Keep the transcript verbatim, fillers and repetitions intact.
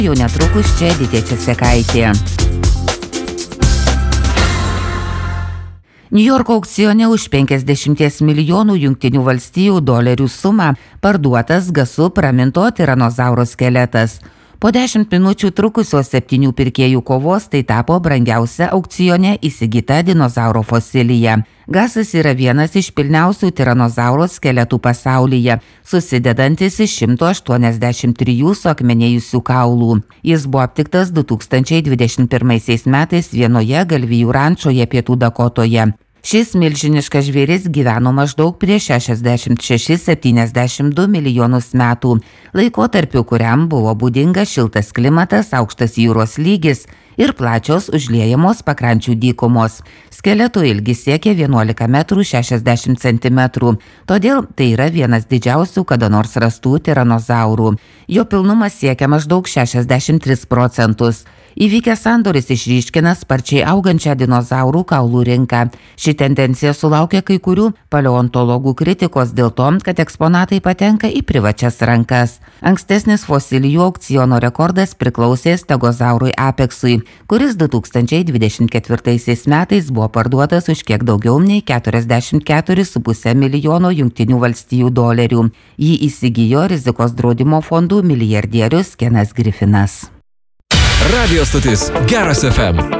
Jau netrukus čia Edita Česekaitė. Niujorko aukcione už penkiasdešimt milijonų jungtinių valstijų dolerių sumą parduotas gasu praminto tiranozauro skeletas. Po dešimt minučių trukusios septynių pirkėjų kovos tai tapo brangiausia aukcione įsigyta dinozauro fosilija. Gasas yra vienas iš pilniausių tiranozauro skeletų pasaulyje, susidedantis iš šimto aštuoniasdešimt trijų suakmenėjusių kaulų. Jis buvo aptiktas du tūkstančiai dvidešimt pirmaisiais metais vienoje galvijų rančoje Pietų Dakotoje. Šis milžiniškas žvėris gyveno maždaug prieš šešiasdešimt šešis septyniasdešimt du milijonus metų, laikotarpiu, kuriam buvo būdingas šiltas klimatas, aukštas jūros lygis ir plačios užliejamos pakrančių dykumos. Skeleto ilgis siekia vienuolika metrų šešiasdešimt centimetrų, todėl tai yra vienas didžiausių kada nors rastų tiranozaurų. Jo pilnumas siekia maždaug šešiasdešimt tris procentus. Įvykęs sandoris išryškina sparčiai augančią dinozaurų kaulų rinką. Ši tendencija sulaukia kai kurių paleontologų kritikos dėl to, kad eksponatai patenka į privačias rankas. Ankstesnis fosilijų aukciono rekordas priklausė stegozaurui apexui, kuris du tūkstančiai dvidešimt ketvirtaisiais metais buvo parduotas už kiek daugiau nei keturiasdešimt keturis su puse milijono jungtinių valstijų dolerių. Jį įsigijo rizikos draudimo fondų milijardierius Kenas Griffinas. Radio stotis Geras F M.